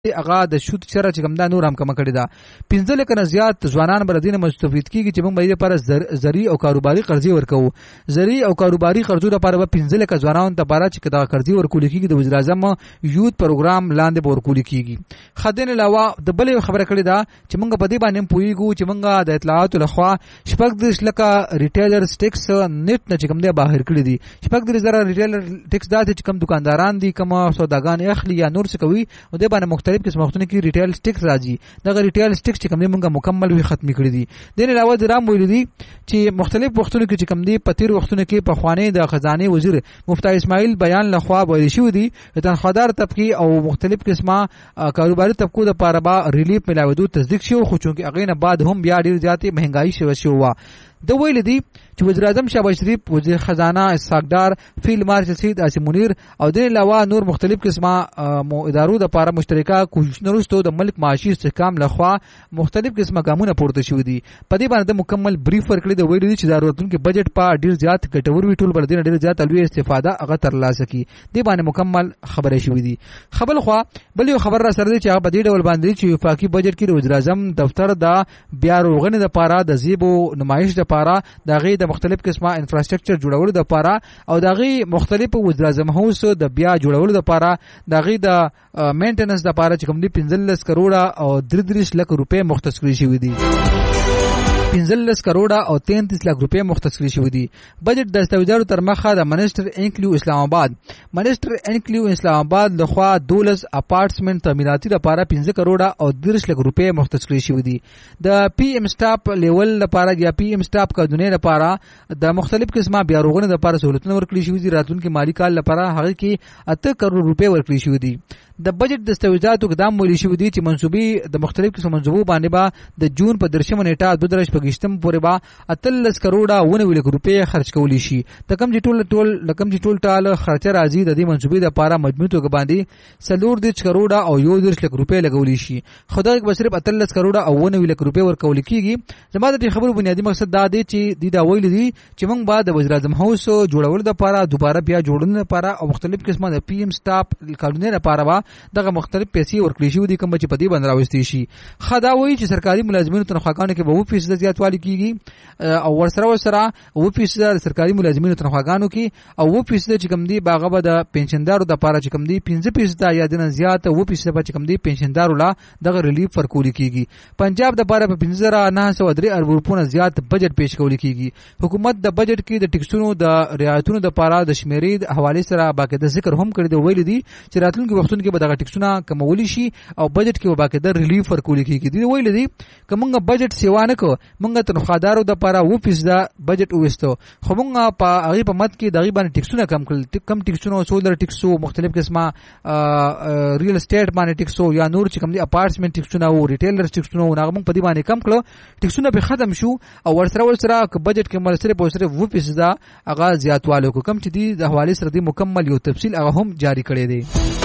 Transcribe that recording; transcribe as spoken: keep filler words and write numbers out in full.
هغه د شوت چره چې کوم دا نور هم کم کړی دا پنځه لکه نه زیات ځوانان بر دینه مستفید کیږي چې موږ به لپاره زری او کاروباري قرضې ورکو زری او کاروباري قرضو لپاره به پنځه لکه ځوانان ته لپاره چې دا قرضې ورکول کیږي د وزیر اعظم یوت پروګرام لاندې ورکول کیږي خدین علاوه د بلې خبره کړی دا چې موږ په دې باندې پویګو چې موږ د اطلاعات لخوا شپږ د لکه ریټیلر ټیکس نت نه چې کوم دی بهر کړی دي شپږ د زره ریټیلر ټیکس دا چې کوم دکانداران دي کوم سوداګان اخلي یا نور څه کوي او د باندې مختلف قسم وختونه کې ریټیل سټیکس راځي دغه ریټیل سټیکس چې کوم دی موږ مکمل وی ختمي کړی دي د نه علاوه درام ویل دي چې مختلف وختونه کې چې کوم دی په تیر وختونه کې په خوانې د خزانه وزیر مفتی اسماعیل بیان لخوا ویل شو دي تنخوادار طبقه او مختلف قسمه کاروباري طبقو د لپاره با ریلیف ملاوي تصدیق شو خو چونکه اغه نه بعد هم بیا ډیر زیاتې مهنګای شو شو د ویل دي چې وزیر اعظم شهباز شریف وزیر خزانه اسحاقدار فیلډ مارشل سید عاصم منیر او د علاوه نور مختلف قسمه ادارو د لپاره مشترکه کوشش نرسته د ملک معاشي استحکام لخوا مختلف قسمه ګامونه پورته شوې دي په دې باندې مکمل بریف ورکړي د ویل دي چې ضرورتونکو بجټ په ډیر زیات ګټور وی ټول بر دین ډیر زیات الوی استفاده هغه ترلاسه کی دې باندې مکمل خبره شوې دي خبر خو بل یو خبر را سره دي چې هغه په دې ډول باندې چې وفاقي بجټ کې وزیر اعظم دفتر د بیا روغنه د لپاره د زیبو نمایش د لپاره د غي د مختلف قسمه انفراستراکچر جوړولو د لپاره او د غي مختلف وزیر اعظم هوس د بیا جوړولو د لپاره د غي د مینټیننس د لپاره چې کوم دي پنځلس کروڑه او درې لک روپے مختص کړی شوی دي پنځلس کروڑه او تینتیس لک روپے مختص کړی شوی دي بجټ دستاویزاتو تر مخه د منسٹر انکلیو اسلام آباد منسٹر انکلیو اسلام آباد لخوا دولس اپارټمنټ تعمیراتي لپاره پنځه کروڑه او درې لک روپے مختص کړی شوی دي د پی ایم سټاپ لیول لپاره یا پی ایم سټاپ کډونه لپاره د مختلف قسمه بیا روغنه لپاره سہولتونه ورکړي شوی دي راتلونکي مالی کال لپاره هغه کې اته کروڑ روپے ورکړي شوی دي د بجټ دستاویزاتو قدم ویل شوی دي چې منسوبي د مختلف قسم منسوبو باندې با د جون په درشمه نیټه دوه درش پګشتم پورې با اتلس کروڑه ونه لک روپے خرج کولی شي د کم چې ټول ټول لکم چې ټول ټال خرچه راځي د دې منسوبي د لپاره مجموعي توګه باندې سلور د کروڑه او یو درش لک روپے لګولی شي خدای به صرف اتلس کروڑه او ونه لک روپے ورکول کیږي زما د خبرو بنیادی مقصد دا دی چې د دا ویل دي چې موږ بعد د وزیر اعظم هوس جوړول د لپاره دوباره بیا جوړونه لپاره او مختلف قسمه د پی ایم سټاپ قانوني لپاره با دغه مختلف پیسې ورکړي شو دي کوم چې په دې باندې راوستي شي خدا وایي چې سرکاري ملازمینو تنخواګانو کې به و فیصد زیاتوالی کیږي او ورسره ورسره و فیصد سرکاري ملازمینو تنخواګانو کې او و فیصد چې کوم دي باغه به د پنشندارو د لپاره چې کوم دي پنځه فیصد یا دنه زیات و فیصد به چې کوم دي پنشندارو لا دغه ریلیف ورکول کیږي پنجاب د لپاره په پنځه زره نه سوه درې ارب روپونه زیات بجټ پیش کول کیږي حکومت د بجټ کې د ټیکسونو د رعایتونو د لپاره د شمیرې د حواله سره باقاعده ذکر هم کړی دی ویل دي چې راتلونکي وختونو کې به دغه ټیکسونه کمولی شي او بجټ کې باقاعده ریلیف ورکول کیږي دی ویل دي کومه بجټ سیوانه کو موږ تنخوادارو د لپاره و فیصد بجټ وستو خو موږ په هغه په مت کې دغه باندې ټیکسونه کم کړل کم ټیکسونه سولر ټیکسو مختلف قسمه ریل اسټیټ باندې ټیکسو یا نور چې کوم دي اپارټمنټ ټیکسونه او ریټیلر ټیکسونه هغه موږ په دې باندې کم کړو ټیکسونه به ختم شو او ورسره ورسره ک بجټ کې مل سره په سره و فیصد هغه زیاتواله کو کم چې دي د حواله سره دي مکمل یو تفصیل هغه هم جاری کړی دی